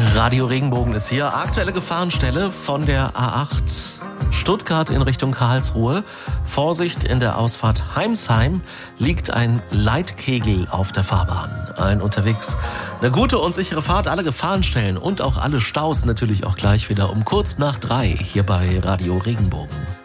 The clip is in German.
Radio Regenbogen ist hier. Aktuelle Gefahrenstelle von der A8 Stuttgart in Richtung Karlsruhe. Vorsicht, in der Ausfahrt Heimsheim liegt ein Leitkegel auf der Fahrbahn. Allen unterwegs eine gute und sichere Fahrt. Alle Gefahrenstellen und auch alle Staus natürlich auch gleich wieder um kurz nach 3 hier bei Radio Regenbogen.